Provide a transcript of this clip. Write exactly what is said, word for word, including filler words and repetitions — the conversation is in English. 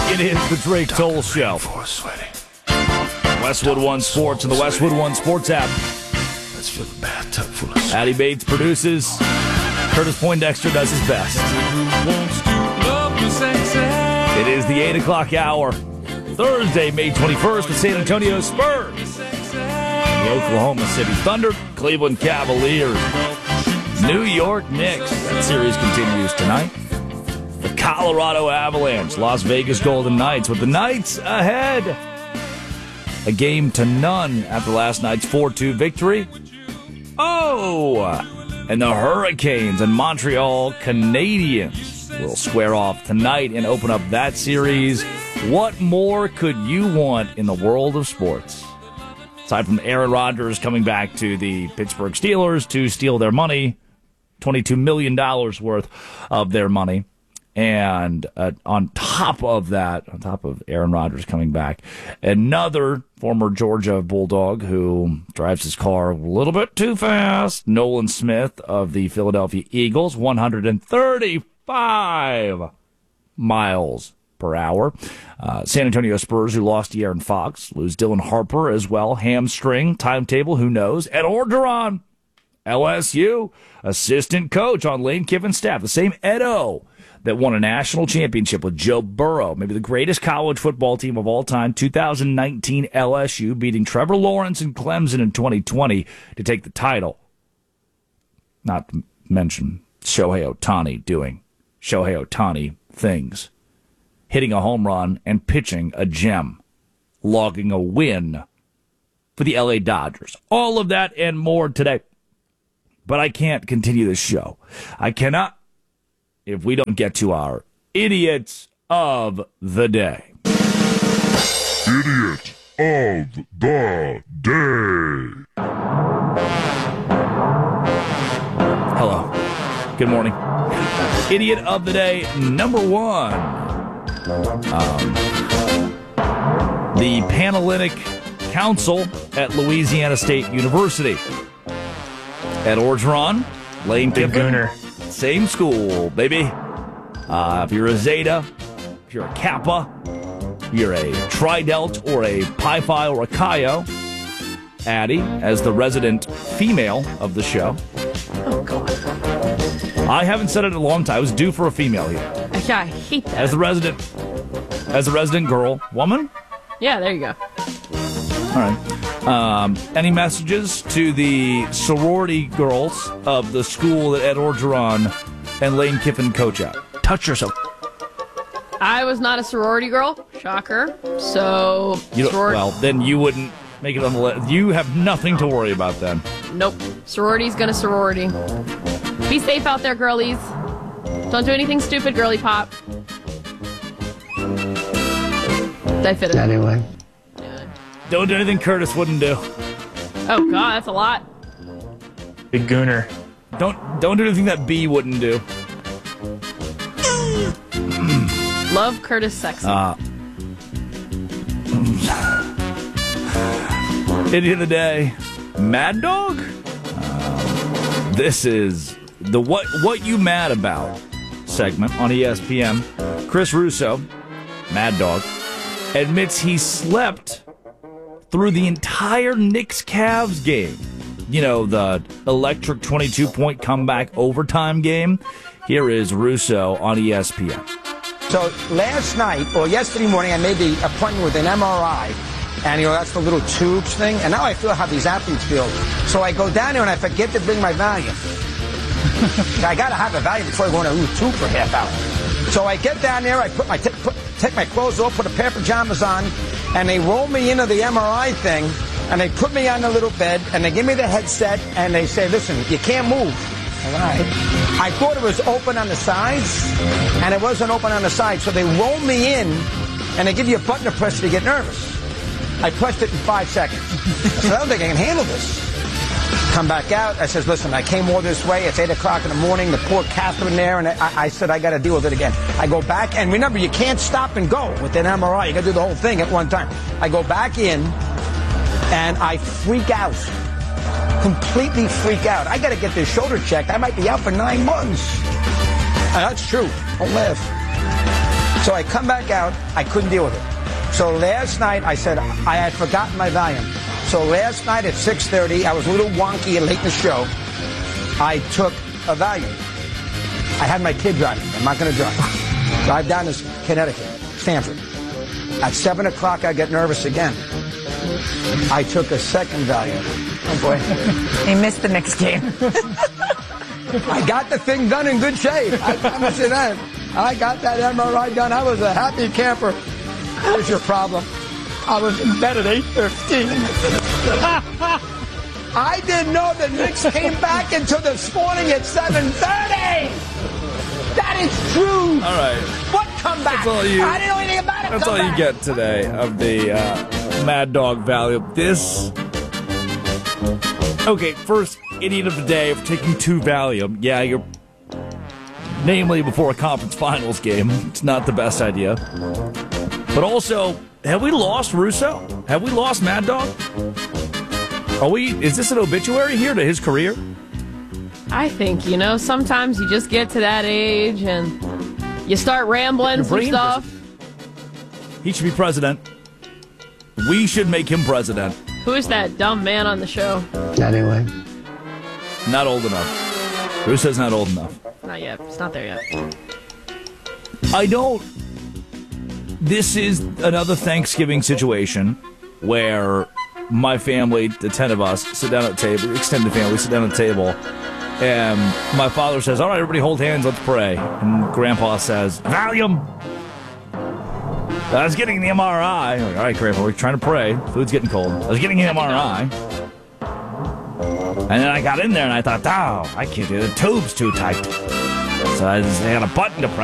It is the Drake Toll Show. Westwood One Sports and the Westwood One Sports app. Let's fill the bathtub full of Addy Bates produces. Curtis Poindexter does his best. It is the eight o'clock hour. Thursday, May twenty-first, the San Antonio Spurs. The Oklahoma City Thunder, Cleveland Cavaliers, New York Knicks. That series continues tonight. The Colorado Avalanche, Las Vegas Golden Knights, with the Knights ahead. A game to none after last night's four two victory. Oh! And the Hurricanes and Montreal Canadiens will square off tonight and open up that series. What more could you want in the world of sports? Aside from Aaron Rodgers coming back to the Pittsburgh Steelers to steal their money, twenty-two million dollars worth of their money. And uh, on top of that, on top of Aaron Rodgers coming back, another former Georgia Bulldog who drives his car a little bit too fast, Nolan Smith of the Philadelphia Eagles, one hundred thirty-five miles per hour. Uh, San Antonio Spurs, who lost De'Aaron Fox, lose Dylan Harper as well. Hamstring, timetable, who knows? Ed Orgeron, L S U, assistant coach on Lane Kiffin's staff, the same Edo that won a national championship with Joe Burrow, maybe the greatest college football team of all time, two thousand nineteen L S U, beating Trevor Lawrence and Clemson in twenty twenty to take the title. Not to mention Shohei Ohtani doing Shohei Ohtani things. Hitting a home run and pitching a gem. Logging a win for the L A Dodgers. All of that and more today. But I can't continue this show. I cannot if we don't get to our Idiots of the Day. Idiot of the Day. Hello. Good morning. Idiot of the Day, number one. Um, the Panhellenic Council at Louisiana State University. Ed Orgeron, Lane Big Kiffin. Gooner. Same school, baby. Uh, if you're a Zeta, if you're a Kappa, you're a Tri-Delt or a Pi Phi or a Chi, Addie, as the resident female of the show. Oh, God. I haven't said it in a long time. I was due for a female here. Yeah, I hate that. As the resident, as the resident girl, woman. Yeah, there you go. All right. Um, any messages to the sorority girls of the school that Ed Orgeron and Lane Kiffin coach at? Touch yourself. I was not a sorority girl. Shocker. So, You don't, soror- well, then you wouldn't make it on the list. You have nothing to worry about then. Nope. Sorority's gonna sorority. Be safe out there, girlies. Don't do anything stupid, girly pop. Did I fit it? Anyway. Don't do anything Curtis wouldn't do. Oh, God, that's a lot. Big Gooner. Don't don't do anything that B wouldn't do. Love Curtis sexy. Uh, Idiot of the Day, Mad Dog. Uh, this is the what what you mad about segment on E S P N. Chris Russo, Mad Dog, admits he slept through the entire Knicks-Cavs game. You know, the electric twenty-two point comeback overtime game. Here is Russo on E S P N. So last night, or yesterday morning, I made the appointment with an M R I. And, you know, that's the little tubes thing. And now I feel how these athletes feel. So I go down there and I forget to bring my Valium. I got to have a Valium before I go in a little tube for a half hour. So I get down there, I put my t- put, take my clothes off, put a pair of pajamas on, and they roll me into the M R I thing, and they put me on the little bed, and they give me the headset, and they say, listen, you can't move. All right. I thought it was open on the sides, and it wasn't open on the sides. So they roll me in, and they give you a button to press to get nervous. I pressed it in five seconds. So I don't think I can handle this. Come back out. I says, listen, I came all this way. It's eight o'clock in the morning. The poor Catherine there. And I, I said, I got to deal with it again. I go back. And remember, you can't stop and go with an M R I. You got to do the whole thing at one time. I go back in, and I freak out. Completely freak out. I got to get this shoulder checked. I might be out for nine months. And that's true. Don't laugh. So I come back out. I couldn't deal with it. So last night I said I had forgotten my Valium. So last night at six thirty, I was a little wonky and late in the show. I took a Valium. I had my kid driving. I'm not going to drive. Drive down to Connecticut, Stanford. At seven o'clock, I get nervous again. I took a second Valium. Oh, boy. He missed the next game. I got the thing done in good shape. I promise you that. I got that M R I done. I was a happy camper. Here's your problem. I was in bed at eight fifteen. I didn't know the Knicks came back until this morning at seven thirty. That is true. All right. What comeback? That's all you, I didn't know anything about it. That's all you get today of the uh, Mad Dog Valium. This. Okay, first idiot of the day for taking two Valium. Yeah, you're. Namely, before a conference finals game. It's not the best idea. But also, have we lost Russo? Have we lost Mad Dog? Are we? Is this an obituary here to his career? I think, you know, sometimes you just get to that age and you start rambling some stuff. He should be president. We should make him president. Who is that dumb man on the show? Anyway. Not old enough. Who says not old enough? Not yet. It's not there yet. I don't. This is another Thanksgiving situation where my family, the ten of us, sit down at the table, extended family, sit down at the table, and my father says, all right, everybody hold hands, let's pray. And Grandpa says, Valium! I was getting the M R I. I'm like, all right, Grandpa, we're trying to pray. Food's getting cold. I was getting the M R I. And then I got in there and I thought, oh, I can't do it. The tube's too tight. So I, just, I got a button to press.